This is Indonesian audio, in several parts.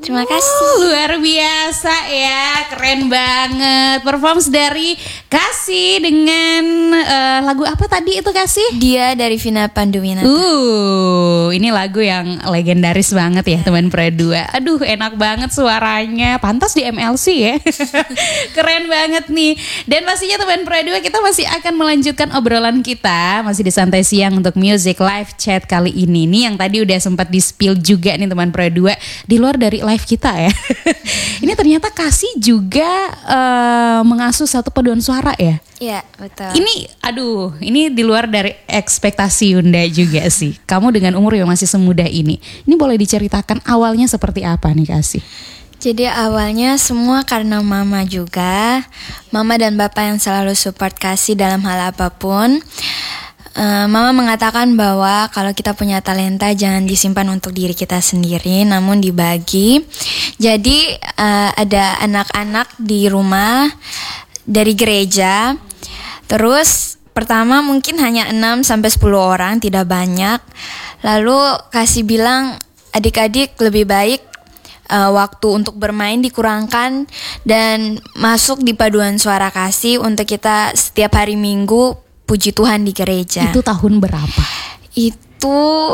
Terima kasih. Luar biasa ya, keren banget. Performance dari Kasih dengan lagu apa tadi itu Kasih? Dia dari Vina Panduwinata. Ini lagu yang legendaris banget ya teman Pro 2. Aduh, enak banget suaranya. Pantas di MLC ya. Keren banget nih. Dan pastinya teman Pro 2 kita masih akan melanjutkan obrolan kita masih di Santai Siang untuk Music Live Chat kali ini nih yang tadi udah sempat di-spill juga nih teman Pro 2 di luar dari live kita ya. Ini ternyata Kasih juga mengasuh satu paduan suara ya. Iya, betul. Ini di luar dari ekspektasi Yunda juga sih. Kamu dengan umur yang masih semuda ini boleh diceritakan awalnya seperti apa nih Kasih? Jadi awalnya semua karena mama juga. Mama dan bapak yang selalu support Kasih dalam hal apapun. Mama mengatakan bahwa kalau kita punya talenta jangan disimpan untuk diri kita sendiri, namun dibagi. Jadi ada anak-anak di rumah dari gereja. Terus pertama mungkin hanya 6-10 orang, tidak banyak. Lalu Kasih bilang, adik-adik lebih baik waktu untuk bermain dikurangkan dan masuk di paduan suara Kasih untuk kita setiap hari Minggu puji Tuhan di gereja. Itu tahun berapa? Itu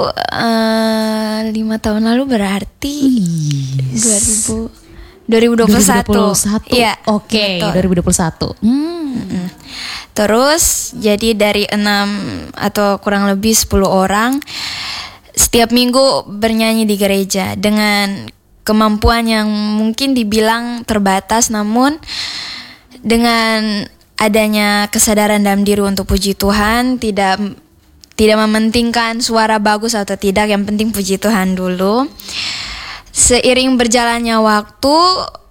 5 tahun lalu berarti 2021. Iya, Oke, 2021. Terus jadi dari 6 atau kurang lebih 10 orang setiap minggu bernyanyi di gereja dengan kemampuan yang mungkin dibilang terbatas, namun dengan adanya kesadaran dalam diri untuk puji Tuhan, tidak mementingkan suara bagus atau tidak, yang penting puji Tuhan dulu. Seiring berjalannya waktu,